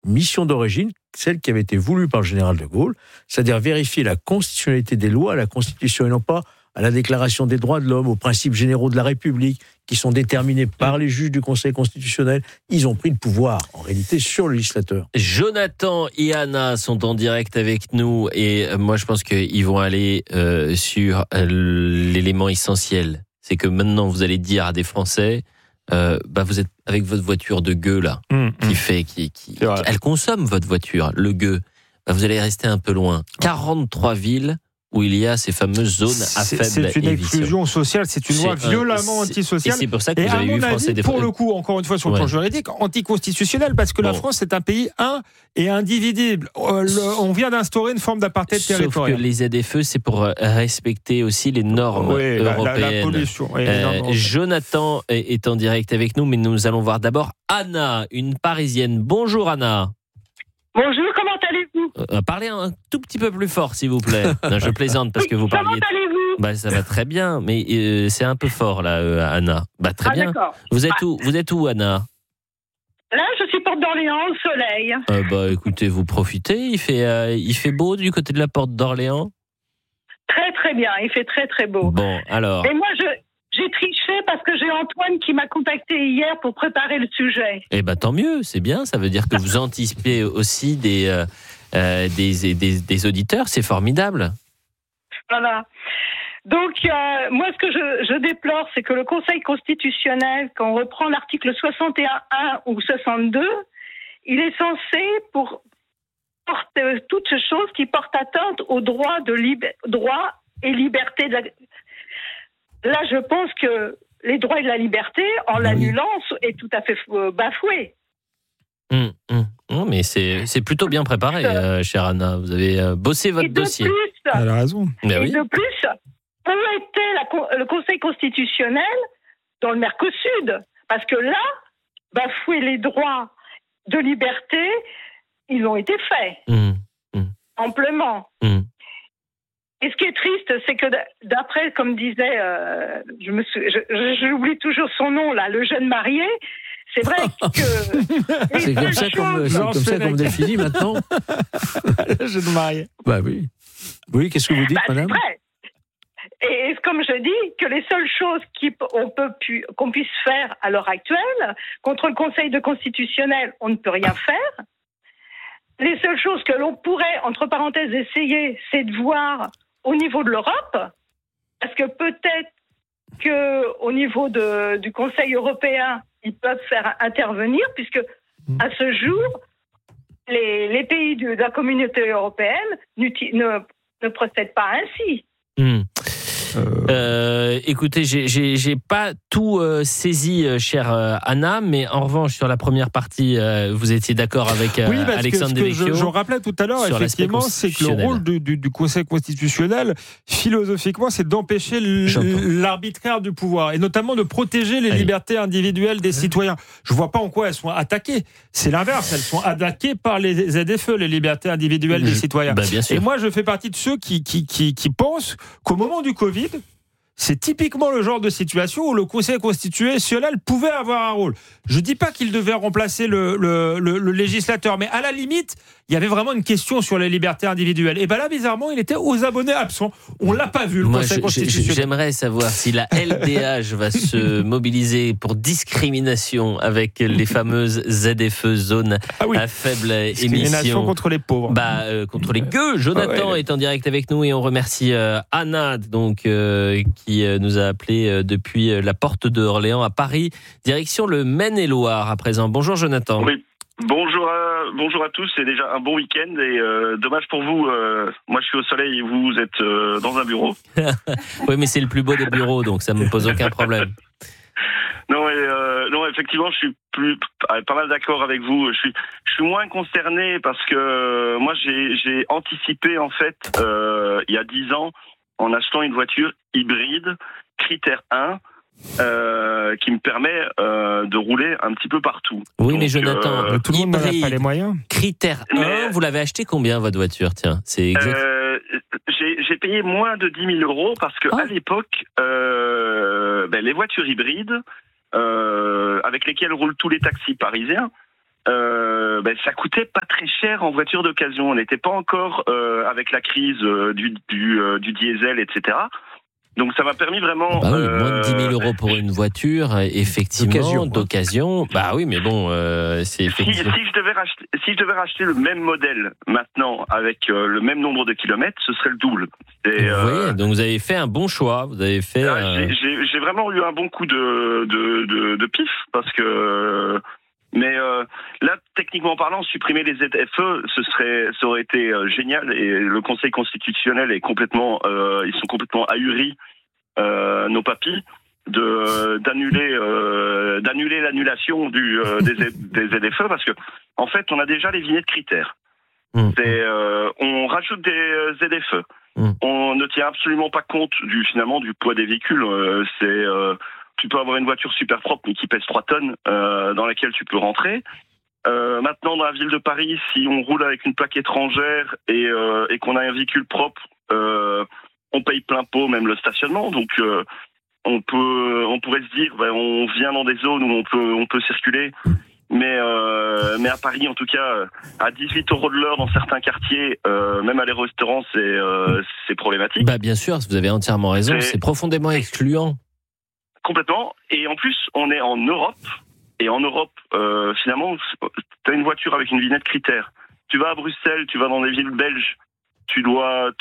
mission d'origine, celle qui avait été voulue par le général de Gaulle, c'est-à-dire vérifier la constitutionnalité des lois à la Constitution et non pas à la Déclaration des droits de l'homme, aux principes généraux de la République, qui sont déterminés par les juges du Conseil constitutionnel. Ils ont pris le pouvoir, en réalité, sur le législateur. Jonathan et Anna sont en direct avec nous et moi je pense qu'ils vont aller sur l'élément essentiel. C'est que maintenant vous allez dire à des Français, vous êtes avec votre voiture de gueux là, elle consomme votre voiture, le gueux. Vous allez rester un peu loin. 43 villes où il y a ces fameuses zones à faible émission. C'est une exclusion sociale, c'est une loi violemment antisociale. Et c'est pour ça que vous avez eu Français des... pour le coup, encore une fois, sur le plan juridique, anticonstitutionnel, parce que la France est un pays et indivisible. On vient d'instaurer une forme d'apartheid territorial. Sauf que les ZFE, c'est pour respecter aussi les normes européennes. La pollution. Jonathan est en direct avec nous, mais nous allons voir d'abord Anna, une Parisienne. Bonjour Anna. Bonjour, comment allez-vous ? Parlez un tout petit peu plus fort, s'il vous plaît. Non, je plaisante parce que vous parliez... Comment allez-vous ? Ça va très bien, mais c'est un peu fort, là, Anna. Très bien. D'accord. Vous êtes où, Anna ? Là, je suis porte d'Orléans, au soleil. Écoutez, vous profitez. Il fait beau du côté de la porte d'Orléans ? Très, très bien. Il fait très, très beau. Bon, alors... Et moi, j'ai triché parce que j'ai Antoine qui m'a contacté hier pour préparer le sujet. Tant mieux, c'est bien. Ça veut dire que vous anticipez aussi des auditeurs. C'est formidable. Voilà. Donc, moi, ce que je déplore, c'est que le Conseil constitutionnel, quand on reprend l'article 61.1 ou 62, il est censé pour porter toutes ces choses qui portent atteinte aux droits et libertés de la... Là, je pense que les droits et la liberté, en l'annulant, est tout à fait bafoué. Non, mais c'est plutôt bien préparé, chère Anna. Vous avez bossé votre dossier. Elle a raison. Et de plus, où était le Conseil constitutionnel dans le Mercosur ? Parce que là, bafouer les droits de liberté, ils ont été faits. Amplement. Et ce qui est triste, c'est que d'après, comme disait, j'oublie toujours son nom là, le jeune marié, c'est vrai que... c'est comme ça qu'on me définit maintenant. Le jeune marié. Oui. Oui, qu'est-ce que vous dites, madame ? C'est vrai. Et comme je dis, que les seules choses qu'on puisse faire à l'heure actuelle, contre le Conseil constitutionnel, on ne peut rien faire. Les seules choses que l'on pourrait, entre parenthèses, essayer, c'est de voir au niveau de l'Europe, parce que peut-être qu'au niveau du Conseil européen, ils peuvent faire intervenir, puisque à ce jour, les pays de la communauté européenne ne procèdent pas ainsi. Écoutez, j'ai pas tout saisi, chère Anna, mais en revanche sur la première partie, vous étiez d'accord avec Alexandre Devecchio. Je rappelais tout à l'heure, effectivement, c'est que le rôle du Conseil constitutionnel, philosophiquement, c'est d'empêcher l'arbitraire du pouvoir et notamment de protéger les libertés individuelles des citoyens. Je vois pas en quoi elles sont attaquées. C'est l'inverse, elles sont attaquées par les ZFE, les libertés individuelles des citoyens. Bien sûr. Et moi, je fais partie de ceux qui pensent qu'au moment du Covid, c'est typiquement le genre de situation où le Conseil constitutionnel pouvait avoir un rôle. Je ne dis pas qu'il devait remplacer le législateur, mais à la limite, il y avait vraiment une question sur les libertés individuelles. Et là, bizarrement, il était aux abonnés absents. On ne l'a pas vu, le Conseil constitutionnel. J'aimerais savoir si la LDH va se mobiliser pour discrimination avec les fameuses ZFE, zones à faible émission. Discrimination contre les pauvres. Contre les gueux. Jonathan est en direct avec nous et on remercie Anna, qui nous a appelé depuis la porte d'Orléans à Paris, direction le Maine-et-Loire à présent. Bonjour Jonathan. Oui. Bonjour à tous, c'est déjà un bon week-end et dommage pour vous, moi je suis au soleil et vous êtes dans un bureau. Oui, mais c'est le plus beau des bureaux, donc ça ne me pose aucun problème. Non, effectivement, je suis pas mal d'accord avec vous. Je suis moins concerné parce que moi j'ai anticipé en fait il y a 10 ans en achetant une voiture hybride critère 1. Qui me permet de rouler un petit peu partout. Oui, mais Jonathan, tout le monde n'a pas les moyens. Critère 1, vous l'avez acheté combien votre voiture ? Tiens, c'est exact. J'ai payé moins de 10 000 euros parce que à l'époque, les voitures hybrides avec lesquelles roulent tous les taxis parisiens, ça coûtait pas très cher en voiture d'occasion. On n'était pas encore avec la crise du diesel, etc. Donc ça m'a permis vraiment... Bah oui, moins de 10 000 euros pour une voiture, effectivement, d'occasion. Bah oui, mais bon, c'est effectivement... Si je devais racheter le même modèle maintenant, avec le même nombre de kilomètres, ce serait le double. Oui, donc vous avez fait un bon choix. Vous avez fait... J'ai vraiment eu un bon coup de pif, parce que... Mais là, techniquement parlant, supprimer les ZFE, ça aurait été génial. Et le Conseil constitutionnel est ils sont complètement ahuris, nos papis, d'annuler l'annulation des ZFE, parce que en fait, on a déjà les vignettes critères. On rajoute des ZFE. On ne tient absolument pas compte du poids des véhicules. Tu peux avoir une voiture super propre mais qui pèse 3 tonnes dans laquelle tu peux rentrer. Maintenant, dans la ville de Paris, si on roule avec une plaque étrangère et qu'on a un véhicule propre, on paye plein pot, même le stationnement. Donc, on pourrait se dire, on vient dans des zones où on peut circuler. Mais à Paris, en tout cas, à 18 € de l'heure dans certains quartiers, même aller au restaurant, c'est problématique. Bah bien sûr, vous avez entièrement raison. C'est profondément excluant. Complètement. Et en plus, on est en Europe. Et en Europe, finalement, tu as une voiture avec une vignette critère. Tu vas à Bruxelles, tu vas dans des villes belges, tu dois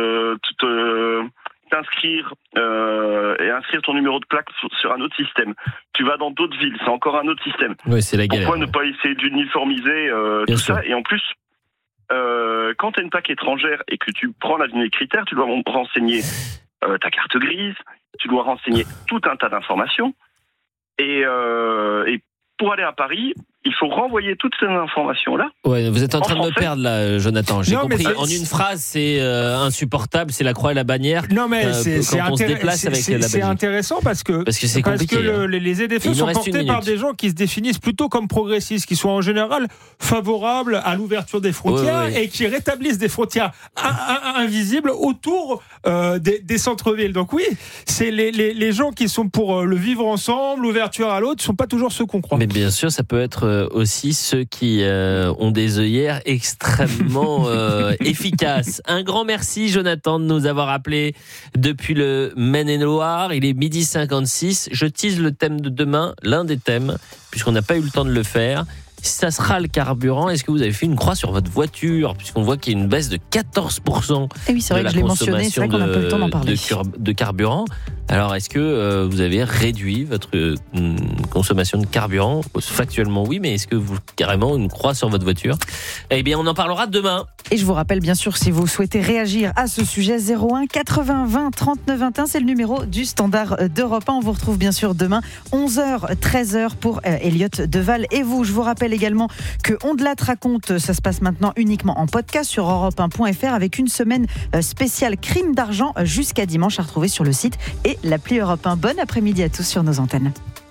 t'inscrire et inscrire ton numéro de plaque sur un autre système. Tu vas dans d'autres villes, c'est encore un autre système. Oui, c'est la galère. Pourquoi ne pas essayer d'uniformiser tout ça ? Et en plus, quand tu as une plaque étrangère et que tu prends la vignette critère, tu dois renseigner ta carte grise, tu dois renseigner tout un tas d'informations. Et pour aller à Paris, il faut renvoyer toutes ces informations-là. Ouais, vous êtes en train de me perdre là, Jonathan. J'ai compris. En une phrase, c'est insupportable. C'est la croix et la bannière. Non, mais quand on se déplace avec la Belgique. C'est intéressant parce que c'est compliqué. Parce que les ZFE sont portés par des gens qui se définissent plutôt comme progressistes, qui sont en général favorables à l'ouverture des frontières et qui rétablissent des frontières invisibles autour des centres-villes. Donc oui, c'est les gens qui sont pour le vivre ensemble, l'ouverture à l'autre, ne sont pas toujours ceux qu'on croit. Mais bien sûr, ça peut être aussi ceux qui ont des œillères extrêmement efficaces. Un grand merci, Jonathan, de nous avoir appelés depuis le Maine-et-Loire. Il est 12h56. Je tease le thème de demain, l'un des thèmes, puisqu'on n'a pas eu le temps de le faire. Ça sera le carburant. Est-ce que vous avez fait une croix sur votre voiture, puisqu'on voit qu'il y a une baisse de 14% et oui, c'est vrai que je l'ai mentionné, c'est vrai qu'on n'a pas eu le temps d'en parler. De carburant. Alors, est-ce que vous avez réduit votre consommation de carburant ? Factuellement, oui, mais est-ce que vous carrément une croix sur votre voiture ? Eh bien, on en parlera demain. Et je vous rappelle, bien sûr, si vous souhaitez réagir à ce sujet, 01 80 20 39 21, c'est le numéro du standard d'Europe 1. On vous retrouve bien sûr demain, 11h, 13h pour Elliot Deval et vous. Je vous rappelle également que On de Latte raconte, ça se passe maintenant uniquement en podcast sur europe1.fr avec une semaine spéciale crime d'argent jusqu'à dimanche à retrouver sur le site et l'appli Europe 1. Bon après-midi à tous sur nos antennes.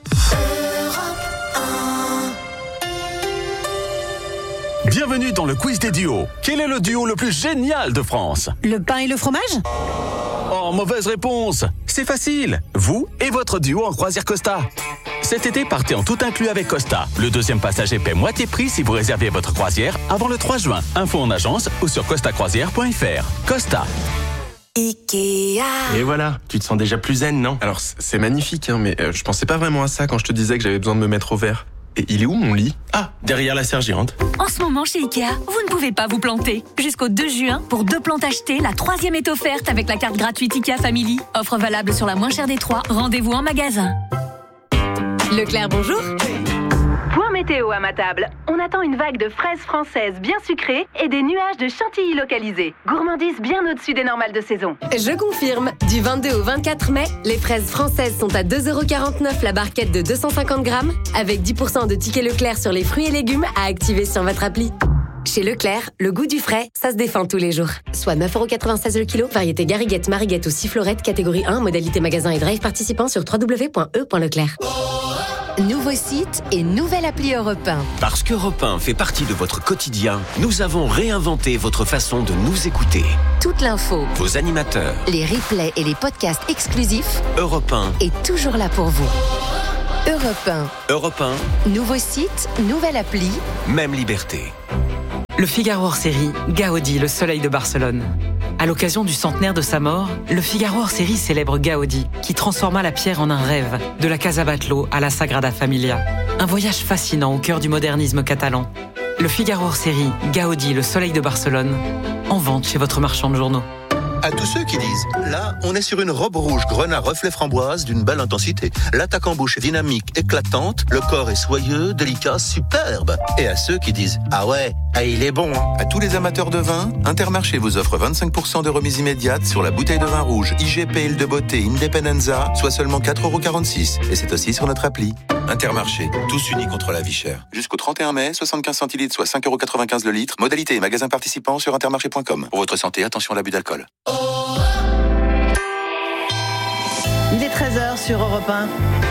Bienvenue dans le quiz des duos. Quel est le duo le plus génial de France ? Le pain et le fromage ? Oh, mauvaise réponse. C'est facile. Vous et votre duo en croisière Costa. Cet été, partez en tout inclus avec Costa. Le deuxième passager paie moitié prix si vous réservez votre croisière avant le 3 juin. Info en agence ou sur costacroisière.fr. Costa. Ikea. Et voilà, tu te sens déjà plus zen, non ? Alors, c'est magnifique, hein, mais je pensais pas vraiment à ça quand je te disais que j'avais besoin de me mettre au vert. Et il est où mon lit ? Ah, derrière la serre géante. En ce moment chez Ikea, vous ne pouvez pas vous planter. Jusqu'au 2 juin, pour 2 plantes achetées, la 3e est offerte avec la carte gratuite Ikea Family. Offre valable sur la moins chère des 3. Rendez-vous en magasin. Leclerc, bonjour. Point météo à ma table. On attend une vague de fraises françaises bien sucrées et des nuages de chantilly localisés. Gourmandise bien au-dessus des normales de saison. Je confirme. Du 22 au 24 mai, les fraises françaises sont à 2,49€ la barquette de 250 grammes, avec 10% de tickets Leclerc sur les fruits et légumes à activer sur votre appli. Chez Leclerc, le goût du frais, ça se défend tous les jours. Soit 9,96€ le kilo, variété Gariguette, Mariguette ou Sifflorette, catégorie 1, modalité magasin et drive participant sur www.e.leclerc. Nouveau site et nouvelle appli Europe 1. Parce qu'Europe 1 fait partie de votre quotidien, nous avons réinventé votre façon de nous écouter. Toute l'info, vos animateurs, les replays et les podcasts exclusifs, Europe 1 est toujours là pour vous. Europe 1. Europe 1, Nouveau site, nouvelle appli. même liberté. Le Figaro hors série, Gaudi, le soleil de Barcelone. À l'occasion du centenaire de sa mort, le Figaro hors série célèbre Gaudi, qui transforma la pierre en un rêve, de la Casa Batlló à la Sagrada Familia. Un voyage fascinant au cœur du modernisme catalan. Le Figaro hors série, Gaudi, le soleil de Barcelone, en vente chez votre marchand de journaux. À tous ceux qui disent, là, on est sur une robe rouge grenat reflet framboise d'une belle intensité. L'attaque en bouche est dynamique, éclatante, le corps est soyeux, délicat, superbe. Et à ceux qui disent, ah ouais, il est bon. À tous les amateurs de vin, Intermarché vous offre 25% de remise immédiate sur la bouteille de vin rouge IGP Île de Beauté Independenza, soit seulement 4,46 €. Et c'est aussi sur notre appli. Intermarché, tous unis contre la vie chère. Jusqu'au 31 mai, 75 centilitres, soit 5,95 € le litre. Modalité et magasins participants sur intermarché.com. Pour votre santé, attention à l'abus d'alcool. Il est 13h sur Europe 1.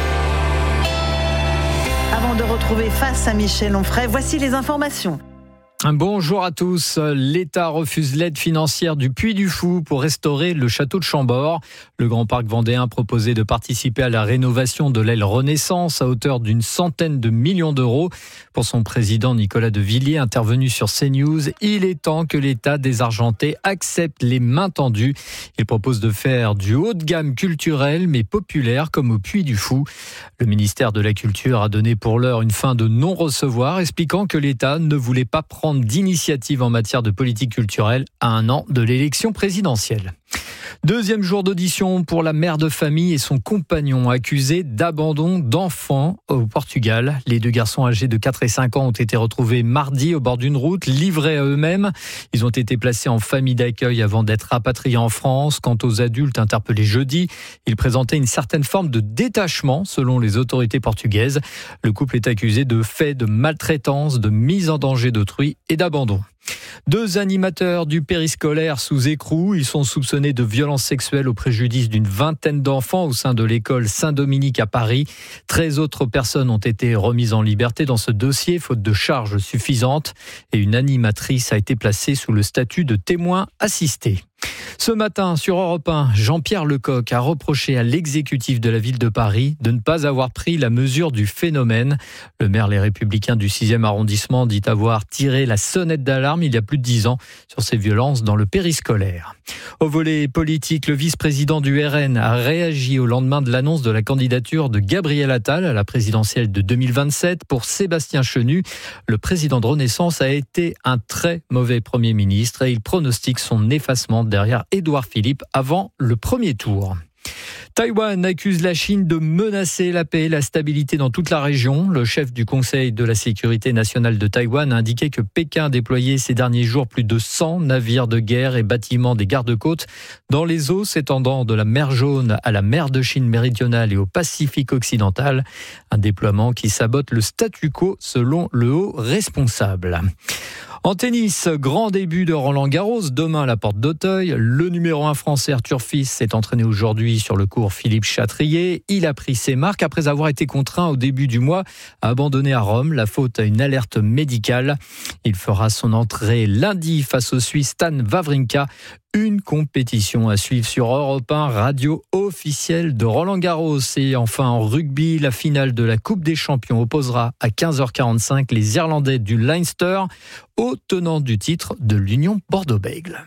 Avant de retrouver Face à Michel Onfray, voici les informations. Bonjour à tous. L'État refuse l'aide financière du Puy du Fou pour restaurer le château de Chambord. Le Grand Parc vendéen proposait de participer à la rénovation de l'aile Renaissance à hauteur d'une centaine de millions d'euros. Pour son président Nicolas de Villiers, intervenu sur CNews, il est temps que l'État désargenté accepte les mains tendues. Il propose de faire du haut de gamme culturel mais populaire comme au Puy du Fou. Le ministère de la Culture a donné pour l'heure une fin de non-recevoir, expliquant que l'État ne voulait pas prendre d'initiative en matière de politique culturelle à un an de l'élection présidentielle. Deuxième jour d'audition pour la mère de famille et son compagnon accusés d'abandon d'enfants au Portugal. Les deux garçons âgés de 4 et 5 ans ont été retrouvés mardi au bord d'une route, livrés à eux-mêmes. Ils ont été placés en famille d'accueil avant d'être rapatriés en France. Quant aux adultes interpellés jeudi, ils présentaient une certaine forme de détachement selon les autorités portugaises. Le couple est accusé de faits de maltraitance, de mise en danger d'autrui et d'abandon. Deux animateurs du périscolaire sous écrou. Ils sont soupçonnés de violences sexuelles au préjudice d'une vingtaine d'enfants au sein de l'école Saint-Dominique à Paris. 13 autres personnes ont été remises en liberté dans ce dossier, faute de charges suffisantes. Et une animatrice a été placée sous le statut de témoin assisté. Ce matin, sur Europe 1, Jean-Pierre Lecoq a reproché à l'exécutif de la ville de Paris de ne pas avoir pris la mesure du phénomène. Le maire Les Républicains du 6e arrondissement dit avoir tiré la sonnette d'alarme il y a plus de 10 ans sur ces violences dans le périscolaire. Au volet politique, le vice-président du RN a réagi au lendemain de l'annonce de la candidature de Gabriel Attal à la présidentielle de 2027 pour Sébastien Chenu. Le président de Renaissance a été un très mauvais Premier ministre et il pronostique son effacement derrière Édouard Philippe avant le premier tour. Taïwan accuse la Chine de menacer la paix et la stabilité dans toute la région. Le chef du Conseil de la sécurité nationale de Taïwan a indiqué que Pékin a déployé ces derniers jours plus de 100 navires de guerre et bâtiments des gardes-côtes dans les eaux s'étendant de la mer Jaune à la mer de Chine méridionale et au Pacifique occidental. Un déploiement qui sabote le statu quo selon le haut responsable. En tennis, grand début de Roland-Garros, demain à la porte d'Auteuil. Le numéro 1 français Arthur Fils s'est entraîné aujourd'hui sur le court Philippe Chatrier. Il a pris ses marques après avoir été contraint au début du mois à abandonner à Rome, la faute à une alerte médicale. Il fera son entrée lundi face au Suisse Stan Wawrinka. Une compétition à suivre sur Europe 1, radio officielle de Roland-Garros. Et enfin en rugby, la finale de la Coupe des Champions opposera à 15h45 les Irlandais du Leinster aux tenants du titre de l'Union Bordeaux-Bègles.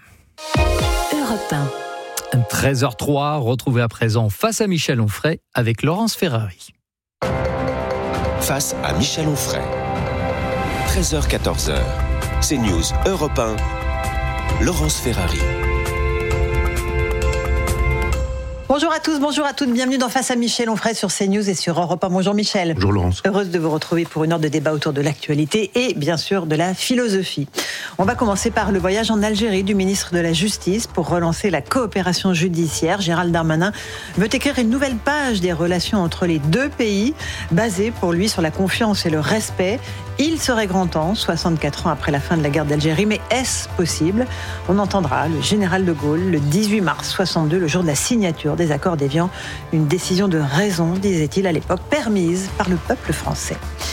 Europe 1. 13h03, retrouvez à présent Face à Michel Onfray avec Laurence Ferrari. Face à Michel Onfray. 13h-14h. CNews Europe 1. Laurence Ferrari. Bonjour à tous, bonjour à toutes, bienvenue dans Face à Michel Onfray sur CNews et sur Europe 1. Bonjour Michel. Bonjour Laurence. Heureuse de vous retrouver pour une heure de débat autour de l'actualité et bien sûr de la philosophie. On va commencer par le voyage en Algérie du ministre de la Justice pour relancer la coopération judiciaire. Gérald Darmanin veut écrire une nouvelle page des relations entre les deux pays, basée pour lui sur la confiance et le respect. Il serait grand temps, 64 ans après la fin de la guerre d'Algérie, mais est-ce possible ? On entendra le général de Gaulle le 18 mars 62, le jour de la signature des accords d'Évian. Une décision de raison, disait-il à l'époque, permise par le peuple français.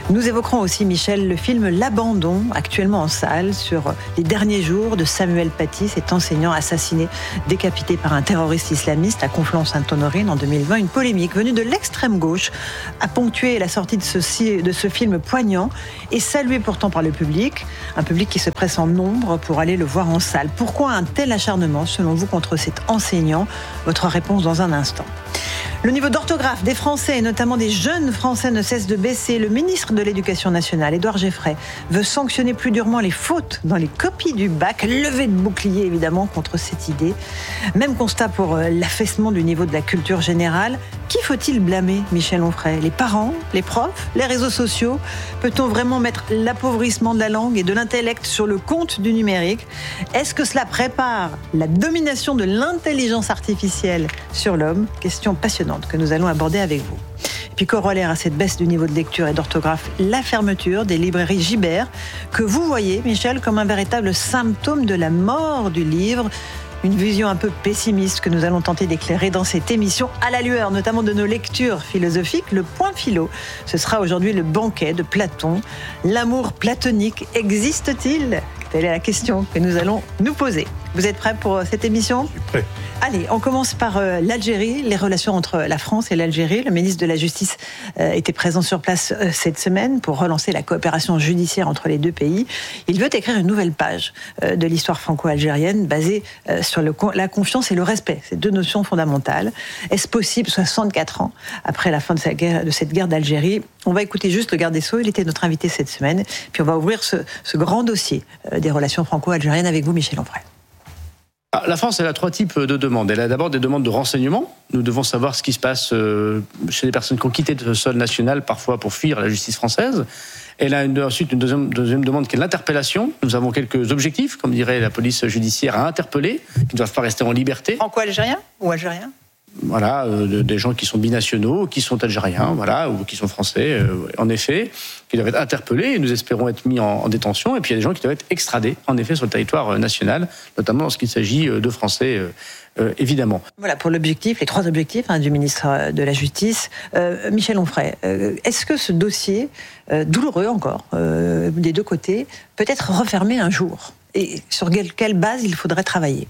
Nous évoquerons aussi, Michel, le film L'Abandon, actuellement en salle, sur les derniers jours de Samuel Paty, cet enseignant assassiné, décapité par un terroriste islamiste à Conflans-Sainte-Honorine en 2020. Une polémique venue de l'extrême gauche a ponctué la sortie de ce film poignant et salué pourtant par le public, un public qui se presse en nombre pour aller le voir en salle. Pourquoi un tel acharnement, selon vous, contre cet enseignant? Votre réponse dans un instant. Le niveau d'orthographe des Français, et notamment des jeunes Français, ne cesse de baisser. Le ministre de l'Éducation nationale, Édouard Geoffrey, veut sanctionner plus durement les fautes dans les copies du bac. Levée de bouclier, évidemment, contre cette idée. Même constat pour l'affaissement du niveau de la culture générale. Qui faut-il blâmer, Michel Onfray? Les parents, les profs, les réseaux sociaux? Peut-on vraiment mettre l'appauvrissement de la langue et de l'intellect sur le compte du numérique? Est-ce que cela prépare la domination de l'intelligence artificielle sur l'homme? Question passionnante que nous allons aborder avec vous. Et puis corollaire à cette baisse du niveau de lecture et d'orthographe, la fermeture des librairies Gibert, que vous voyez, Michel, comme un véritable symptôme de la mort du livre. Une vision un peu pessimiste que nous allons tenter d'éclairer dans cette émission, à la lueur notamment de nos lectures philosophiques. Le point philo, ce sera aujourd'hui le banquet de Platon. L'amour platonique existe-t-il? Telle est la question que nous allons nous poser. Vous êtes prêts pour cette émission? Je suis prêt. Allez, on commence par l'Algérie, les relations entre la France et l'Algérie. Le ministre de la Justice était présent sur place cette semaine pour relancer la coopération judiciaire entre les deux pays. Il veut écrire une nouvelle page de l'histoire franco-algérienne basée sur la confiance et le respect, ces deux notions fondamentales. Est-ce possible 64 ans après la fin de cette guerre d'Algérie? On va écouter juste le garde des Sceaux, il était notre invité cette semaine. Puis on va ouvrir ce grand dossier des relations franco-algériennes avec vous, Michel Onfray. La France, elle a trois types de demandes. Elle a d'abord des demandes de renseignement. Nous devons savoir ce qui se passe chez les personnes qui ont quitté le sol national, parfois pour fuir la justice française. Elle a ensuite une deuxième demande qui est l'interpellation. Nous avons quelques objectifs, comme dirait la police judiciaire, à interpeller, qui ne doivent pas rester en liberté. Franco-algériens ou algériens? Voilà, des gens qui sont binationaux, qui sont algériens, voilà, ou qui sont français, en effet, qui doivent être interpellés, et nous espérons être mis en détention. Et puis il y a des gens qui doivent être extradés, en effet, sur le territoire national, notamment lorsqu'il s'agit de Français, évidemment. Voilà, pour l'objectif, les trois objectifs du ministre de la Justice. Michel Onfray, est-ce que ce dossier, douloureux encore, des deux côtés, peut être refermé un jour? Et sur quelle base il faudrait travailler?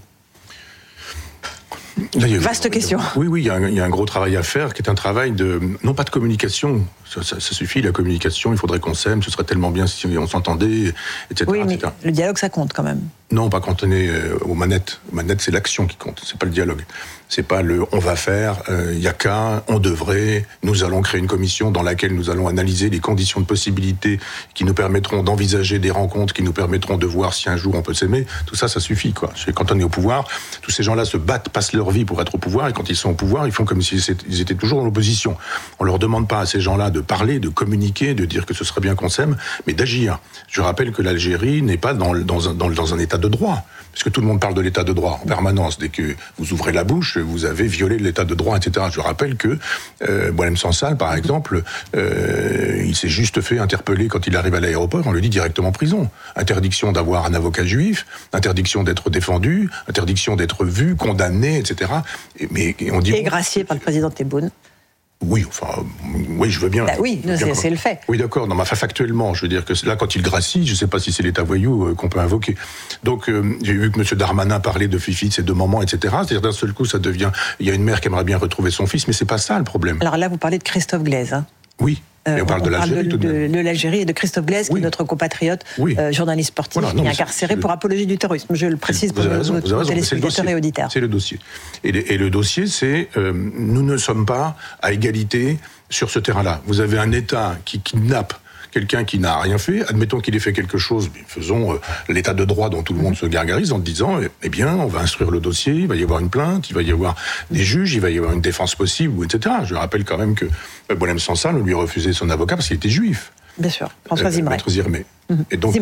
Là, vaste question. Oui, il y a un gros travail à faire, qui est un travail non pas de communication. Ça suffit, la communication, il faudrait qu'on s'aime, ce serait tellement bien si on s'entendait, etc. Oui, mais etc. Le dialogue, ça compte quand même. Non, pas quand on est aux manettes. Aux manettes, c'est l'action qui compte, c'est pas le dialogue. C'est pas le on va faire, il y a qu'à, on devrait, nous allons créer une commission dans laquelle nous allons analyser les conditions de possibilité qui nous permettront d'envisager des rencontres, qui nous permettront de voir si un jour on peut s'aimer. Tout ça, ça suffit, quoi. Quand on est au pouvoir, tous ces gens-là se battent, passent leur vie pour être au pouvoir, et quand ils sont au pouvoir, ils font comme s'ils étaient toujours dans l'opposition. On leur demande pas à ces gens-là de parler, de communiquer, de dire que ce serait bien qu'on s'aime, mais d'agir. Je rappelle que l'Algérie n'est pas dans un état de droit, parce que tout le monde parle de l'état de droit en permanence. Dès que vous ouvrez la bouche, vous avez violé l'état de droit, etc. Je rappelle que Boualem Sansal, par exemple, il s'est juste fait interpeller quand il arrive à l'aéroport, on lui dit directement prison. Interdiction d'avoir un avocat juif, interdiction d'être défendu, interdiction d'être vu, condamné, etc. Mais on dit... Et gracié par le président Tebboune. Oui, je veux bien. Oui, c'est le fait. Oui, d'accord. Non, mais factuellement, je veux dire que là, quand il gracie, je ne sais pas si c'est l'état voyou qu'on peut invoquer. Donc, j'ai vu que M. Darmanin parlait de Fifi, de ses deux mamans, etc. C'est-à-dire d'un seul coup, ça devient... Il y a une mère qui aimerait bien retrouver son fils, mais c'est pas ça le problème. Alors là, vous parlez de Christophe Glaise. Hein. Oui. Et on parle de l'Algérie tout de même. De l'Algérie et de Christophe Glaise, qui est notre compatriote, journaliste sportif, qui est incarcéré pour apologie du terrorisme. Je le précise pour nos téléspectateurs et auditeurs. C'est le dossier. Et le dossier, c'est nous ne sommes pas à égalité sur ce terrain-là. Vous avez un État qui kidnappe quelqu'un qui n'a rien fait, admettons qu'il ait fait quelque chose, faisons l'état de droit dont tout le monde se gargarise en disant, eh bien, on va instruire le dossier, il va y avoir une plainte, il va y avoir des juges, il va y avoir une défense possible, etc. Je rappelle quand même que Boualem Sansal lui a refusé son avocat parce qu'il était juif. Bien sûr, François Zimray. Maître Zirmé. Et donc,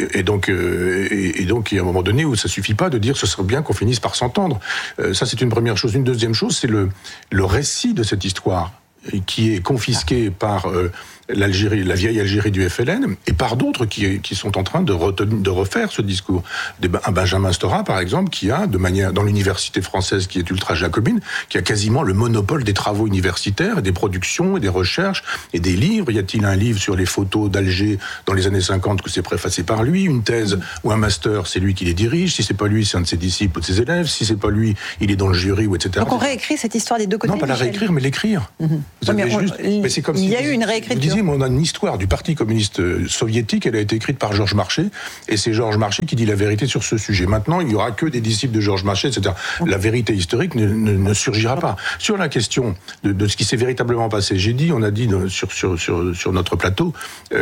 il y a un moment donné où ça suffit pas de dire ce serait bien qu'on finisse par s'entendre. Ça, c'est une première chose. Une deuxième chose, c'est le récit de cette histoire qui est confisqué par l'Algérie, la vieille Algérie du FLN, et par d'autres qui sont en train de refaire ce discours. Un Benjamin Stora, par exemple, qui a, dans l'université française qui est ultra-jacobine, qui a quasiment le monopole des travaux universitaires, et des productions, et des recherches, et des livres. Y a-t-il un livre sur les photos d'Alger dans les années 50 que c'est préfacé par lui, une thèse ou un master, c'est lui qui les dirige. Si c'est pas lui, c'est un de ses disciples ou de ses élèves. Si c'est pas lui, il est dans le jury, ou etc. Donc on réécrit cette histoire des deux côtés. Non, pas la réécrire, mais l'écrire. Mais c'est comme il y a eu une réécriture. Vous disiez, on a une histoire du Parti communiste soviétique, elle a été écrite par Georges Marchais, et c'est Georges Marchais qui dit la vérité sur ce sujet. Maintenant, il n'y aura que des disciples de Georges Marchais, etc. La vérité historique ne surgira pas. Sur la question de ce qui s'est véritablement passé, on a dit sur notre plateau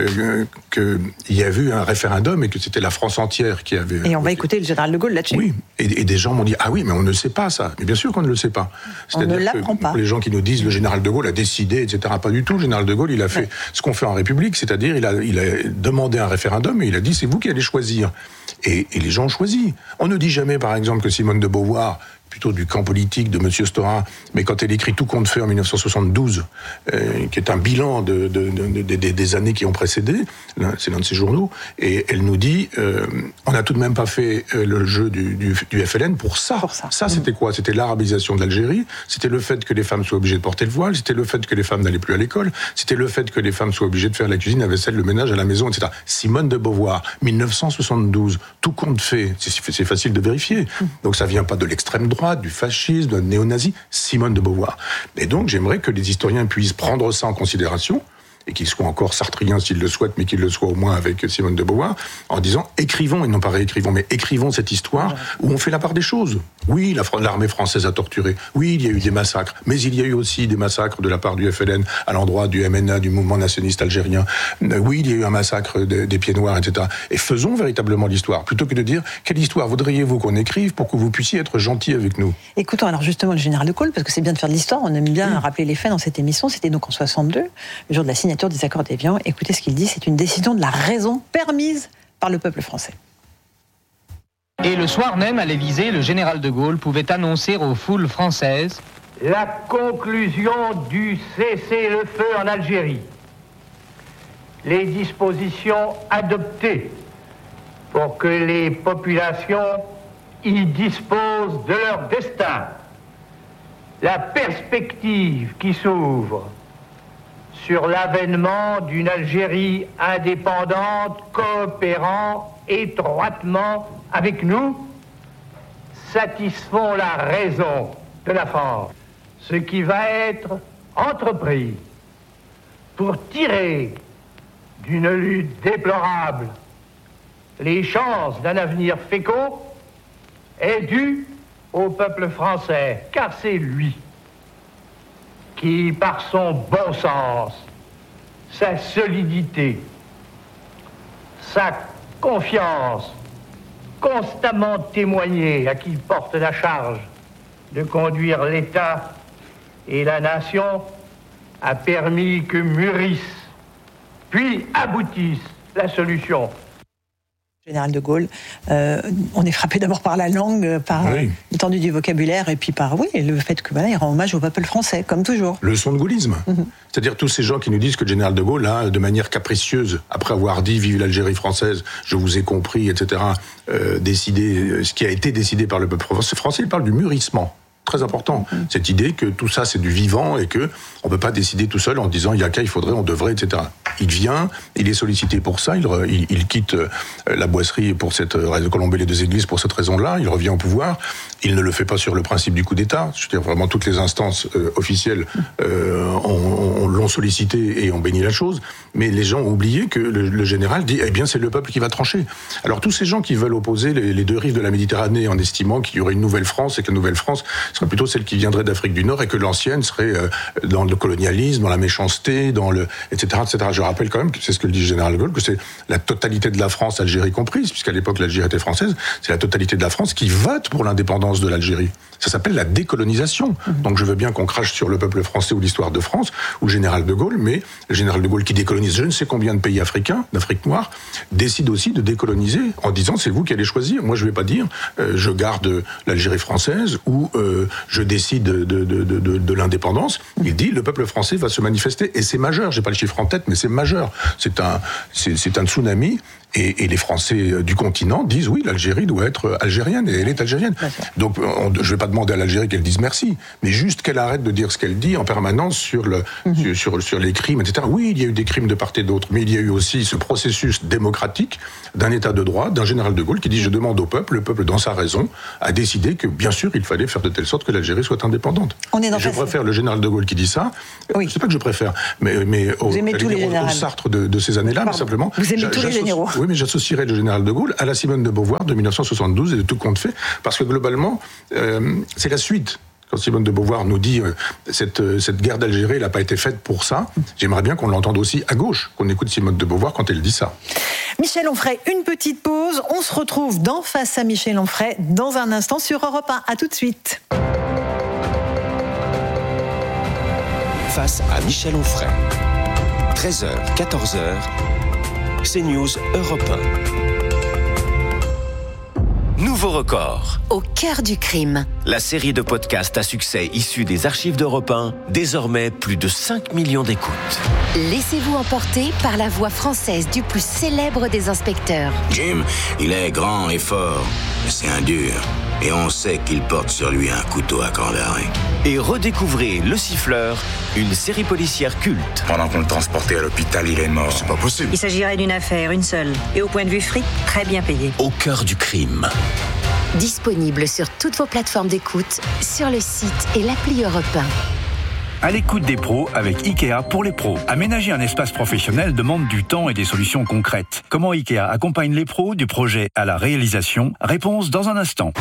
qu'il y avait eu un référendum et que c'était la France entière qui avait... Et on va écouter le général de Gaulle là-dessus. Oui, et des gens m'ont dit, ah oui, mais on ne sait pas ça. Mais bien sûr qu'on ne le sait pas. C'est-à-dire on ne l'apprend pas. Les gens qui nous disent, le général de Gaulle a décidé, etc. Pas du tout. Le général de Gaulle, il a fait ce qu'on fait en République, c'est-à-dire il a demandé un référendum et il a dit, c'est vous qui allez choisir. Et les gens ont choisi. On ne dit jamais, par exemple, que Simone de Beauvoir, plutôt du camp politique de M. Stora, mais quand elle écrit Tout compte fait en 1972, qui est un bilan des années qui ont précédé, c'est l'un de ses journaux, et elle nous dit, on n'a tout de même pas fait le jeu du FLN pour ça. Ça, c'était quoi? C'était l'arabisation de l'Algérie, c'était le fait que les femmes soient obligées de porter le voile, c'était le fait que les femmes n'allaient plus à l'école, c'était le fait que les femmes soient obligées de faire la cuisine, la vaisselle, le ménage à la maison, etc. Simone de Beauvoir, 1972, Tout compte fait, c'est facile de vérifier. Donc ça vient pas de l'extrême droite, du fascisme, de néo-nazi, Simone de Beauvoir. Et donc j'aimerais que les historiens puissent prendre ça en considération, et qu'ils soient encore sartriens s'ils le souhaitent, mais qu'ils le soient au moins avec Simone de Beauvoir, en disant écrivons, et non pas réécrivons, mais écrivons cette histoire où on fait la part des choses. Oui, l'armée française a torturé. Oui, il y a eu des massacres. Mais il y a eu aussi des massacres de la part du FLN à l'endroit du MNA, du mouvement nationaliste algérien. Oui, il y a eu un massacre des Pieds Noirs, etc. Et faisons véritablement l'histoire, plutôt que de dire quelle histoire voudriez-vous qu'on écrive pour que vous puissiez être gentil avec nous. Écoutons alors justement le général de Gaulle, parce que c'est bien de faire de l'histoire, on aime bien rappeler les faits dans cette émission. C'était donc en 62, le jour de la signature des accords d'Évian. Écoutez ce qu'il dit, c'est une décision de la raison permise par le peuple français. Et le soir même, à l'Élysée, le général de Gaulle pouvait annoncer aux foules françaises la conclusion du cessez-le-feu en Algérie, les dispositions adoptées pour que les populations y disposent de leur destin, la perspective qui s'ouvre sur l'avènement d'une Algérie indépendante, coopérant étroitement avec nous, satisfont la raison de la France. Ce qui va être entrepris pour tirer d'une lutte déplorable les chances d'un avenir fécond est dû au peuple français, car c'est lui qui, par son bon sens, sa solidité, sa confiance, constamment témoignée à qui porte la charge de conduire l'État et la nation, a permis que mûrisse, puis aboutisse la solution. Général de Gaulle, on est frappé d'abord par la langue, par l'étendue du vocabulaire, et puis par le fait que il rend hommage au peuple français, comme toujours. Leçon de gaullisme. C'est-à-dire tous ces gens qui nous disent que le général de Gaulle a, de manière capricieuse, après avoir dit vive l'Algérie française, je vous ai compris, etc., décidé ce qui a été décidé par le peuple français, il parle du mûrissement. Très important, cette idée que tout ça c'est du vivant et que on peut pas décider tout seul en disant il y a qu'à, il faudrait, on devrait, etc. Il vient, il est sollicité pour ça, il quitte la boisserie pour cette raison, Colomber les deux églises pour cette raison-là, il revient au pouvoir, il ne le fait pas sur le principe du coup d'État, je veux dire vraiment toutes les instances officielles l'ont sollicité et ont béni la chose, mais les gens ont oublié que le général dit eh bien c'est le peuple qui va trancher. Alors tous ces gens qui veulent opposer les deux rives de la Méditerranée en estimant qu'il y aurait une nouvelle France et que la nouvelle France serait plutôt celle qui viendrait d'Afrique du Nord et que l'ancienne serait dans le colonialisme, dans la méchanceté, dans le etc., etc. Je rappelle quand même que c'est ce que le dit le général de Gaulle, que c'est la totalité de la France, Algérie comprise, puisqu'à l'époque l'Algérie était française, c'est la totalité de la France qui vote pour l'indépendance de l'Algérie. Ça s'appelle la décolonisation. Donc je veux bien qu'on crache sur le peuple français ou l'histoire de France, ou le général de Gaulle, mais le général de Gaulle qui décolonise je ne sais combien de pays africains, d'Afrique noire, décide aussi de décoloniser en disant c'est vous qui allez choisir. Moi je vais pas dire je garde l'Algérie française ou je décide de l'indépendance. Il dit le peuple français va se manifester et c'est majeur. J'ai pas le chiffre en tête, mais c'est majeur. C'est un tsunami. Et les Français du continent disent oui, l'Algérie doit être algérienne, et elle est algérienne. Donc je ne vais pas demander à l'Algérie qu'elle dise merci, mais juste qu'elle arrête de dire ce qu'elle dit en permanence sur les crimes, etc. Oui, il y a eu des crimes de part et d'autre, mais il y a eu aussi ce processus démocratique d'un État de droit, d'un général de Gaulle qui dit je demande au peuple, le peuple dans sa raison a décidé que bien sûr il fallait faire de telle sorte que l'Algérie soit indépendante. Je préfère le général de Gaulle qui dit ça. Oui. C'est pas que je préfère, mais au Sartre de ces années-là, mais simplement. Vous aimez tous les généraux. Oui, mais j'associerais le général de Gaulle à la Simone de Beauvoir de 1972 et de tout compte fait, parce que globalement, c'est la suite. Quand Simone de Beauvoir nous dit cette guerre d'Algérie, elle n'a pas été faite pour ça, j'aimerais bien qu'on l'entende aussi à gauche, qu'on écoute Simone de Beauvoir quand elle dit ça. Michel Onfray, une petite pause. On se retrouve dans Face à Michel Onfray dans un instant sur Europe 1. À tout de suite. Face à Michel Onfray. 13h, 14h. CNews Europe 1. Nouveau record. Au cœur du crime. La série de podcasts à succès issue des archives d'Europe 1, désormais plus de 5 millions d'écoutes. Laissez-vous emporter par la voix française du plus célèbre des inspecteurs. Jim, il est grand et fort, mais c'est un dur. Et on sait qu'il porte sur lui un couteau à corps d'arrêt. Et redécouvrez Le Siffleur, une série policière culte. Pendant qu'on le transportait à l'hôpital, il est mort. C'est pas possible. Il s'agirait d'une affaire, une seule. Et au point de vue fric, très bien payée. Au cœur du crime. Disponible sur toutes vos plateformes d'écoute, sur le site et l'appli Europe 1. À l'écoute des pros avec Ikea pour les pros. Aménager un espace professionnel demande du temps et des solutions concrètes. Comment Ikea accompagne les pros du projet à la réalisation? Réponse dans un instant.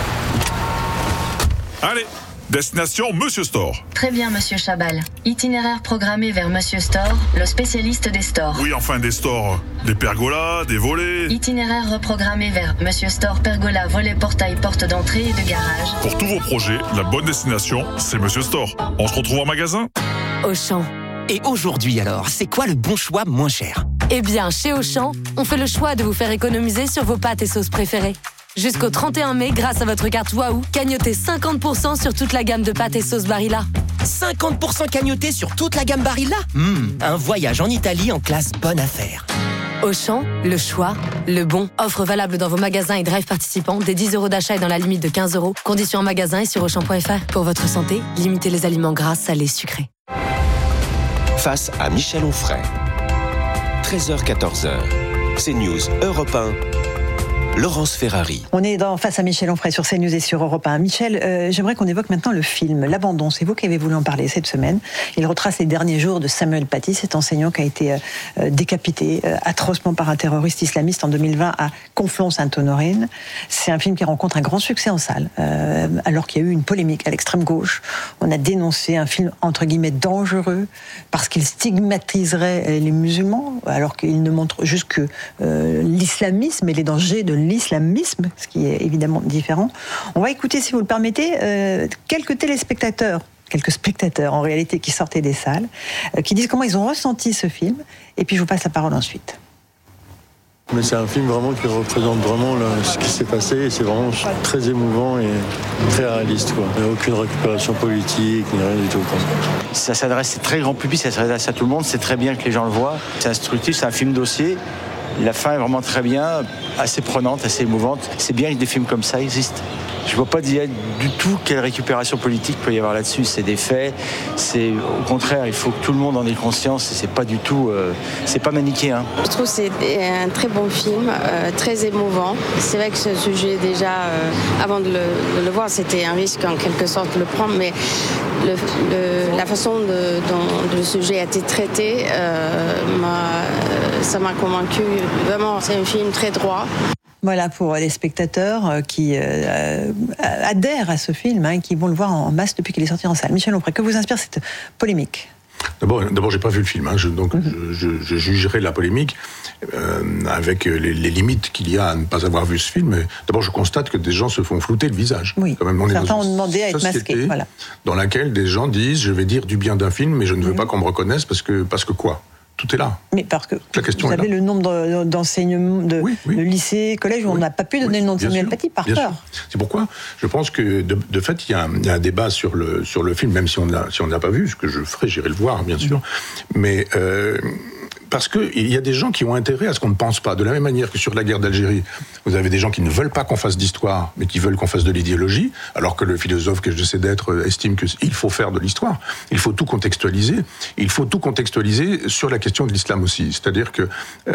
Allez, destination Monsieur Store. Très bien, Monsieur Chabal. Itinéraire programmé vers Monsieur Store, le spécialiste des stores. Oui, enfin des stores. Des pergolas, des volets. Itinéraire reprogrammé vers Monsieur Store, pergola, volet, portail, porte d'entrée et de garage. Pour tous vos projets, la bonne destination, c'est Monsieur Store. On se retrouve en magasin. Auchan. Et aujourd'hui alors, c'est quoi le bon choix moins cher? Eh bien, chez Auchan, on fait le choix de vous faire économiser sur vos pâtes et sauces préférées. Jusqu'au 31 mai, grâce à votre carte Waouh, cagnotez 50% sur toute la gamme de pâtes et sauces Barilla. 50% cagnoté sur toute la gamme Barilla? Un voyage en Italie en classe bonne affaire. Auchan, le choix, le bon. Offre valable dans vos magasins et drive participants. Dès 10 € d'achat et dans la limite de 15 €. Conditions en magasin et sur Auchan.fr. Pour votre santé, limitez les aliments gras, salés, sucrés. Face à Michel Onfray. 13h, 14h. CNews Europe 1. Laurence Ferrari. On est face à Michel Onfray sur CNews et sur Europe 1. Michel, j'aimerais qu'on évoque maintenant le film L'Abandon. C'est vous qui avez voulu en parler cette semaine. Il retrace les derniers jours de Samuel Paty, cet enseignant qui a été décapité atrocement par un terroriste islamiste en 2020 à Conflans-Sainte-Honorine. C'est un film qui rencontre un grand succès en salle, alors qu'il y a eu une polémique à l'extrême gauche. On a dénoncé un film entre guillemets dangereux parce qu'il stigmatiserait les musulmans, alors qu'il ne montre juste que l'islamisme et les dangers de l'islamisme, ce qui est évidemment différent. On va écouter, si vous le permettez, quelques spectateurs en réalité qui sortaient des salles, qui disent comment ils ont ressenti ce film, et puis je vous passe la parole ensuite. Mais c'est un film vraiment qui représente vraiment ce qui s'est passé, et c'est vraiment très émouvant et très réaliste, quoi. Il n'y a aucune récupération politique, ni rien du tout, quoi. Ça s'adresse à très grand public, ça s'adresse à tout le monde, c'est très bien que les gens le voient. C'est instructif, c'est un film dossier. La fin est vraiment très bien, assez prenante, assez émouvante. C'est bien que des films comme ça existent. Je ne vois pas du tout quelle récupération politique peut y avoir là-dessus. C'est des faits. C'est au contraire, il faut que tout le monde en ait conscience. C'est pas du tout, c'est pas manichéen. Je trouve que c'est un très bon film, très émouvant. C'est vrai que ce sujet déjà, avant de le voir, c'était un risque en quelque sorte de le prendre, mais la façon dont le sujet a été traité, ça m'a convaincu. Vraiment, c'est un film très droit. Voilà pour les spectateurs qui adhèrent à ce film, et qui vont le voir en masse depuis qu'il est sorti en salle. Michel Onfray, que vous inspire cette polémique ? D'abord, j'ai pas vu le film, donc je jugerai la polémique avec les limites qu'il y a à ne pas avoir vu ce film. D'abord, je constate que des gens se font flouter le visage. Oui. Quand même, certains ont demandé à être masqués. Voilà. Dans laquelle des gens disent, je vais dire du bien d'un film, mais je ne veux pas qu'on me reconnaisse parce que quoi ? Tout est là. Mais parce que vous savez le nombre d'enseignements de lycées, collèges où on n'a pas pu donner le nom de Samuel Paty par peur. C'est pourquoi je pense que de fait il y a un débat sur le film, même si on ne l'a pas vu, ce que je ferai, j'irai le voir bien sûr. Mais parce qu'il y a des gens qui ont intérêt à ce qu'on ne pense pas. De la même manière que sur la guerre d'Algérie, vous avez des gens qui ne veulent pas qu'on fasse d'histoire, mais qui veulent qu'on fasse de l'idéologie, alors que le philosophe que j'essaie d'être estime qu'il faut faire de l'histoire. Il faut tout contextualiser. Il faut tout contextualiser sur la question de l'islam aussi. C'est-à-dire que,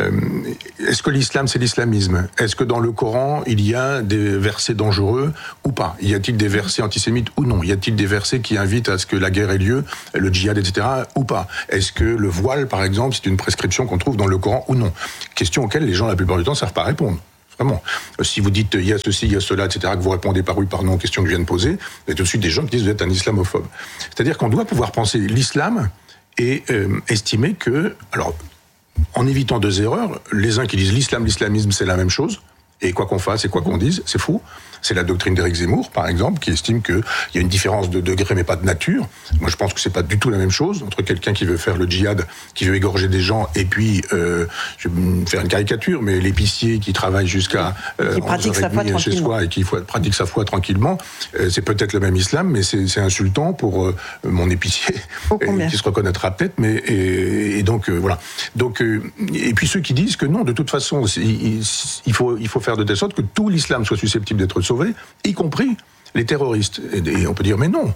est-ce que l'islam, c'est l'islamisme ? Est-ce que dans le Coran, il y a des versets dangereux ou pas ? Y a-t-il des versets antisémites ou non ? Y a-t-il des versets qui invitent à ce que la guerre ait lieu, le djihad, etc., ou pas ? Est-ce que le voile, par exemple, c'est une prescription qu'on trouve dans le Coran ou non ? Question auxquelles les gens, la plupart du temps, ne savent pas répondre. Vraiment. Si vous dites il y a ceci, il y a cela, etc., que vous répondez par oui, par non aux questions que je viens de poser, vous avez tout de suite des gens qui disent vous êtes un islamophobe. C'est-à-dire qu'on doit pouvoir penser l'islam et estimer que, alors, en évitant deux erreurs, les uns qui disent l'islam, l'islamisme, c'est la même chose, et quoi qu'on fasse et quoi qu'on dise, c'est faux. C'est la doctrine d'Éric Zemmour, par exemple, qui estime qu'il y a une différence de degré, mais pas de nature. Moi, je pense que c'est pas du tout la même chose entre quelqu'un qui veut faire le djihad, qui veut égorger des gens, et puis, je vais faire une caricature, mais l'épicier qui travaille jusqu'à qui pratique sa foi chez soi et qui pratique sa foi tranquillement, c'est peut-être le même islam, mais c'est insultant pour mon épicier, qui se reconnaîtra peut-être, mais et donc voilà. Donc et puis ceux qui disent que non, de toute façon, il faut faire de telle sorte que tout l'islam soit susceptible d'être sauvé, y compris les terroristes. Et on peut dire mais non.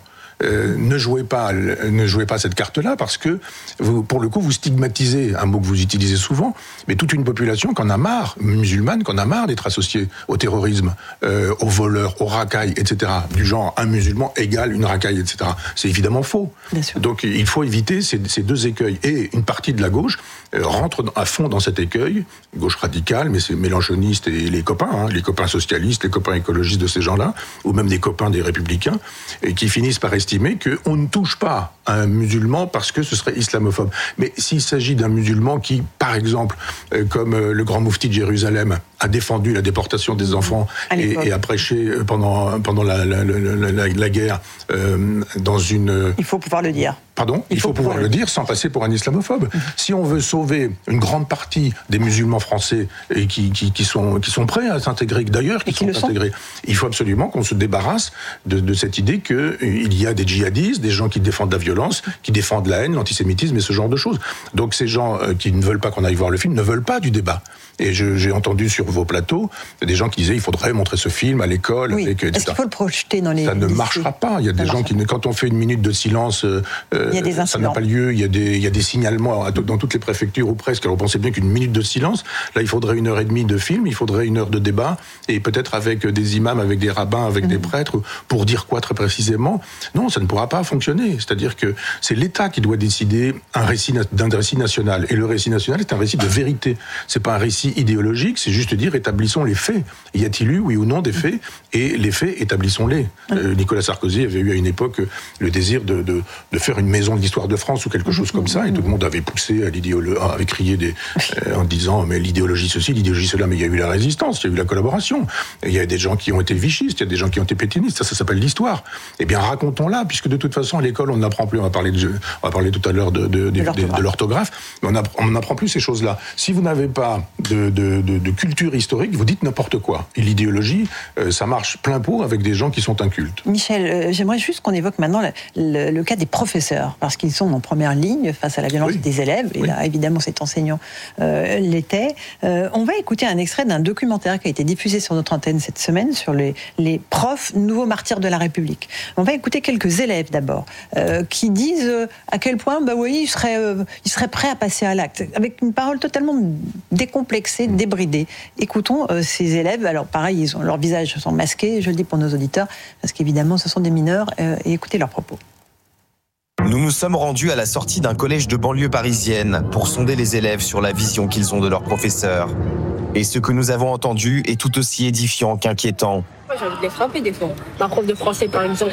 Ne jouez pas cette carte-là parce que vous, pour le coup, vous stigmatisez un mot que vous utilisez souvent, mais toute une population qu'en a marre, musulmane, qu'en a marre d'être associée au terrorisme, aux voleurs, aux racailles, etc. Du genre un musulman égale une racaille, etc. C'est évidemment faux. Donc il faut éviter ces deux écueils. Et une partie de la gauche rentre à fond dans cet écueil, gauche radicale, mais c'est mélanchoniste et les copains socialistes, les copains écologistes de ces gens-là, ou même des copains des républicains, et qui finissent par estimer qu'on ne touche pas à un musulman parce que ce serait islamophobe. Mais s'il s'agit d'un musulman qui, par exemple, comme le grand moufti de Jérusalem, a défendu la déportation des enfants et a prêché pendant la guerre dans une... Il faut pouvoir le dire. Pardon ? Il faut pouvoir le dire sans passer pour un islamophobe. Si on veut sauver une grande partie des musulmans français et qui sont prêts à s'intégrer, d'ailleurs qui sont intégrés, il faut absolument qu'on se débarrasse de cette idée qu'il y a des djihadistes, des gens qui défendent la violence, qui défendent la haine, l'antisémitisme et ce genre de choses. Donc ces gens qui ne veulent pas qu'on aille voir le film ne veulent pas du débat. Et j'ai entendu sur vos plateaux des gens qui disaient il faudrait montrer ce film à l'école. Oui. Est-ce qu'il faut le projeter dans les... Ça ne marchera pas. Il y a des gens qui, quand on fait une minute de silence, ça n'a pas lieu. Il y a des signalements dans toutes les préfectures ou presque. Alors pensez bien qu'une minute de silence, là il faudrait 1h30 de film, il faudrait 1 heure de débat, et peut-être avec des imams, avec des rabbins, avec des prêtres, pour dire quoi très précisément. Non, ça ne pourra pas fonctionner. C'est-à-dire que c'est l'État qui doit décider d'un récit national. Et le récit national est un récit de vérité. C'est pas un récit idéologique, c'est juste dire établissons les faits. Y a-t-il eu, oui ou non, des faits ? Et les faits, établissons-les. Nicolas Sarkozy avait eu à une époque le désir de faire une maison de l'histoire de France ou quelque chose comme ça, et tout le monde avait poussé à l'idéologie, avait crié en disant mais l'idéologie ceci, l'idéologie cela, mais il y a eu la résistance, il y a eu la collaboration, il y a des gens qui ont été vichistes, il y a des gens qui ont été pétinistes, ça s'appelle l'histoire. Eh bien racontons-la, puisque de toute façon à l'école on n'apprend plus, on va parler tout à l'heure de l'orthographe, mais on n'apprend plus ces choses-là. Si vous n'avez pas de culture historique, vous dites n'importe quoi. Et l'idéologie, ça marche plein pot avec des gens qui sont incultes. Michel, j'aimerais juste qu'on évoque maintenant le cas des professeurs, parce qu'ils sont en première ligne face à la violence des élèves, et là évidemment cet enseignant l'était. On va écouter un extrait d'un documentaire qui a été diffusé sur notre antenne cette semaine sur les profs nouveaux martyrs de la République. On va écouter quelques élèves d'abord, qui disent à quel point ils seraient prêts à passer à l'acte, avec une parole totalement décomplexée, débridée. Écoutons ces élèves. Alors pareil, leurs visages sont masqués, je le dis pour nos auditeurs, parce qu'évidemment ce sont des mineurs, et écoutez leurs propos. Nous nous sommes rendus à la sortie d'un collège de banlieue parisienne pour sonder les élèves sur la vision qu'ils ont de leurs professeurs. Et ce que nous avons entendu est tout aussi édifiant qu'inquiétant. Moi, j'ai envie de les frapper des fois. Ma prof de français, par exemple.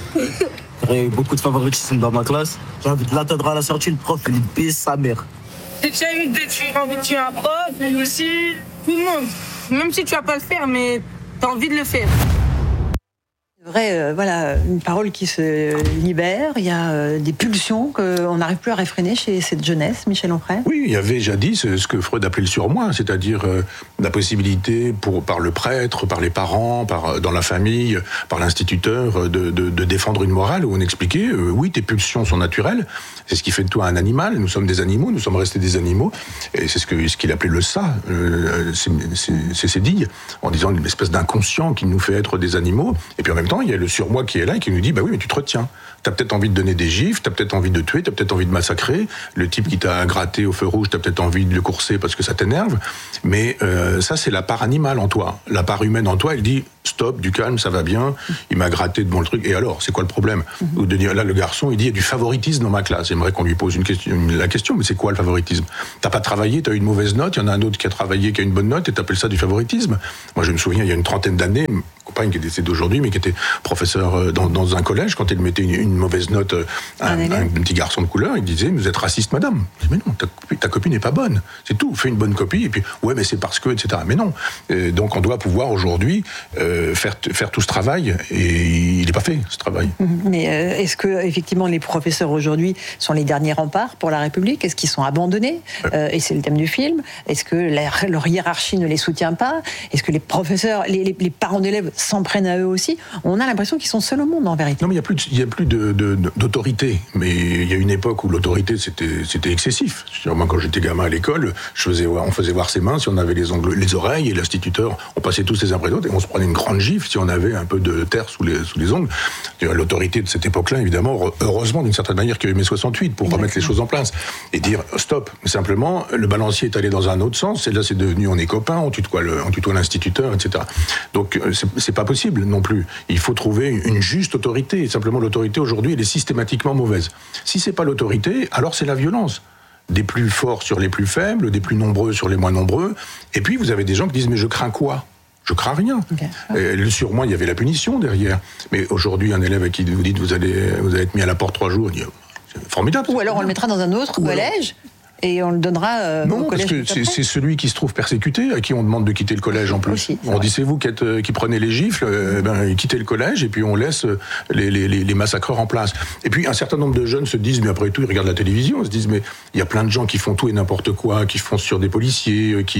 Il y a eu beaucoup de favoritisme dans ma classe. J'ai envie de l'attendre à la sortie, le prof, il baisse sa mère. J'ai déjà envie de tuer un prof, mais aussi tout le monde. Même si tu vas pas le faire, mais t'as envie de le faire. Voilà, une parole qui se libère, il y a des pulsions qu'on n'arrive plus à réfréner chez cette jeunesse, Michel Onfray. Oui, il y avait jadis ce que Freud appelait le surmoi, c'est-à-dire la possibilité par le prêtre, par les parents, dans la famille, par l'instituteur, de défendre une morale où on expliquait, oui, tes pulsions sont naturelles, c'est ce qui fait de toi un animal, nous sommes des animaux, nous sommes restés des animaux, et c'est ce qu'il appelait le ça, c'est ses digues, en disant une espèce d'inconscient qui nous fait être des animaux, et puis en même temps, il y a le surmoi qui est là et qui nous dit, bah oui, mais tu te retiens. T'as peut-être envie de donner des gifles, t'as peut-être envie de tuer, t'as peut-être envie de massacrer. Le type qui t'a gratté au feu rouge, t'as peut-être envie de le courser parce que ça t'énerve. Mais ça, c'est la part animale en toi. La part humaine en toi, elle dit, stop, du calme, ça va bien. Il m'a gratté de bon le truc. Et alors, c'est quoi le problème? Ou de dire, là, le garçon, il dit, il y a du favoritisme dans ma classe. J'aimerais qu'on lui pose la question, mais c'est quoi le favoritisme? T'as pas travaillé, t'as eu une mauvaise note, il y en a un autre qui a travaillé, qui a une bonne note, et t'appelles ça du favoritisme? Moi, je me souviens, il y a une trentaine d'années, ma compagne qui est décédée aujourd'hui, mais qui était professeur dans un collège, quand elle mettait une mauvaise note à un petit garçon de couleur, il disait, vous êtes raciste, madame. Je dis, mais non, ta copie n'est pas bonne. C'est tout. Fais une bonne copie, et puis, ouais, mais c'est parce que, etc. Mais non. Donc, on doit pouvoir aujourd'hui faire tout ce travail, et il n'est pas fait, ce travail. Mais est-ce que, effectivement, les professeurs aujourd'hui sont les derniers remparts pour la République? Est-ce qu'ils sont abandonnés? Et c'est le thème du film. Est-ce que leur hiérarchie ne les soutient pas? Est-ce que les professeurs, les parents d'élèves s'en prennent à eux aussi? On a l'impression qu'ils sont seuls au monde, en vérité. Non, mais il n'y a plus d'autorité. Mais il y a une époque où l'autorité, c'était excessif. Moi, quand j'étais gamin à l'école, on faisait voir ses mains si on avait les oreilles, et l'instituteur, on passait tous les uns après les autres, et on se prenait une grande gifle si on avait un peu de terre sous les ongles. L'autorité de cette époque-là, évidemment, heureusement, d'une certaine manière, qu'il y a eu mai 68 pour remettre les choses en place et dire stop. Simplement, le balancier est allé dans un autre sens, et là, c'est devenu, on est copains, on tutoie l'instituteur, etc. Donc, c'est pas possible non plus. Il faut trouver une juste autorité. Et simplement, l'autorité aujourd'hui, elle est systématiquement mauvaise. Si c'est pas l'autorité, alors c'est la violence. Des plus forts sur les plus faibles, des plus nombreux sur les moins nombreux. Et puis, vous avez des gens qui disent, mais je crains quoi? Je crains rien. Sur moi, il y avait la punition derrière. Mais aujourd'hui, un élève à qui vous dites, vous allez être mis à la porte 3 jours, il dit, c'est formidable. Ou alors on le mettra dans un autre collège. Et on le donnera non, parce que c'est celui qui se trouve persécuté, à qui on demande de quitter le collège en plus. Aussi, on dit, c'est vous qui prenez les gifles, quittez le collège, et puis on laisse les massacreurs en place. Et puis un certain nombre de jeunes se disent, mais après tout, ils regardent la télévision, ils se disent, mais il y a plein de gens qui font tout et n'importe quoi, qui foncent sur des policiers, qui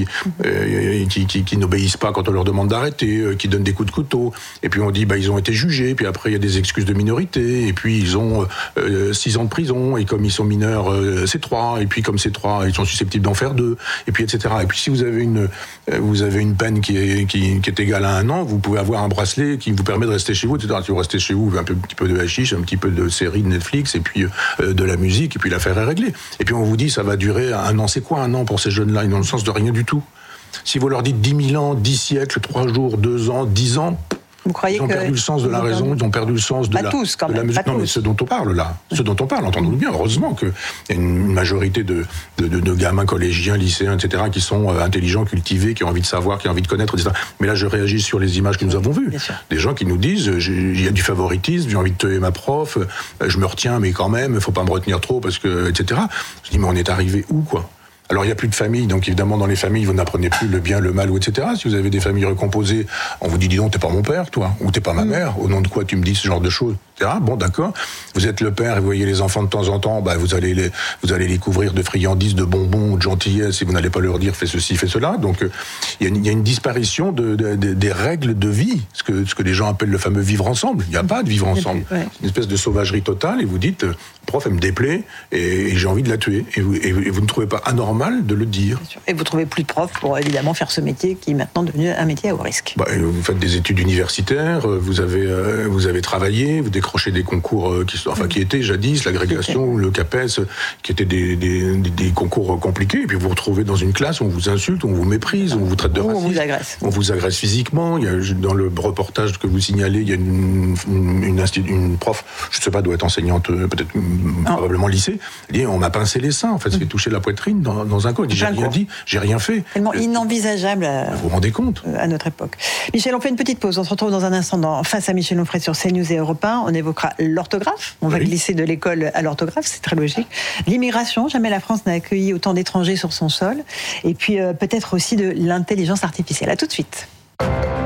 n'obéissent pas quand on leur demande d'arrêter, qui donnent des coups de couteau. Et puis on dit, ils ont été jugés, puis après il y a des excuses de minorité, et puis ils ont 6 ans de prison, et comme ils sont mineurs, c'est 3, et puis comme c'est 3, ils sont susceptibles d'en faire 2, et puis etc. Et puis si vous avez une peine qui est égale à 1 an, vous pouvez avoir un bracelet qui vous permet de rester chez vous, etc. Si vous restez chez vous, un petit peu de hashish, un petit peu de série de Netflix, et puis de la musique, et puis l'affaire est réglée. Et puis on vous dit, ça va durer 1 an. C'est quoi 1 an pour ces jeunes-là? Ils n'ont le sens de rien du tout. Si vous leur dites 10 000 ans, 10 siècles, 3 jours, 2 ans, 10 ans... Vous croyez ils ont perdu le sens de la raison, ils ont perdu le sens de tous, quand même, la musique. Non, mais ce dont on parle là, entendons-le bien. Heureusement qu'il y a une majorité de gamins collégiens, lycéens, etc., qui sont intelligents, cultivés, qui ont envie de savoir, qui ont envie de connaître, etc. Mais là, je réagis sur les images que nous avons vues. Des gens qui nous disent, il y a du favoritisme, j'ai envie de tuer ma prof, je me retiens, mais quand même, il ne faut pas me retenir trop, parce que, etc. Je dis, mais on est arrivé où, quoi? Alors, il n'y a plus de famille, donc évidemment, dans les familles, vous n'apprenez plus le bien, le mal, ou etc. Si vous avez des familles recomposées, on vous dit, dis donc, t'es pas mon père, toi, ou t'es pas ma mère, au nom de quoi tu me dis ce genre de choses, etc. Bon, d'accord. Vous êtes le père et vous voyez les enfants de temps en temps, vous allez les couvrir de friandises, de bonbons, ou de gentillesse, et vous n'allez pas leur dire, fais ceci, fais cela. Donc, il y a une disparition des règles de vie, ce que les gens appellent le fameux vivre ensemble. Il n'y a pas de vivre ensemble. C'est une espèce de sauvagerie totale, et vous dites, prof, elle me déplaît, et j'ai envie de la tuer. Et vous ne trouvez pas anormal de le dire. Et vous trouvez plus de profs pour évidemment faire ce métier qui est maintenant devenu un métier à haut risque. Vous faites des études universitaires, vous avez travaillé, vous décrochez des concours qui étaient jadis l'agrégation, le CAPES, qui étaient des concours compliqués, et puis vous vous retrouvez dans une classe où on vous insulte, on vous méprise, on vous traite de raciste, on vous agresse physiquement. Dans le reportage que vous signalez, il y a une prof, je ne sais pas, doit être enseignante, peut-être probablement lycée, elle dit, on m'a pincé les seins, en fait, ça fait toucher la poitrine dans un coin. J'ai rien dit, j'ai rien fait. Tellement inenvisageable. Vous vous rendez compte à notre époque. Michel, on fait une petite pause. On se retrouve dans un instant face à Michel Onfray sur CNews et Europe 1. On évoquera l'orthographe. On va glisser de l'école à l'orthographe, c'est très logique. L'immigration, jamais la France n'a accueilli autant d'étrangers sur son sol. Et puis peut-être aussi de l'intelligence artificielle. À tout de suite.